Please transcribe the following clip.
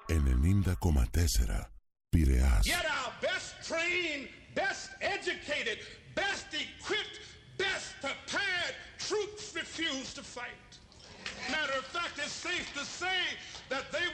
90,4 Πειραιάς. Yet our best trained, best educated, best equipped, best prepared troops refuse to fight. Matter of fact, it's safe to say that they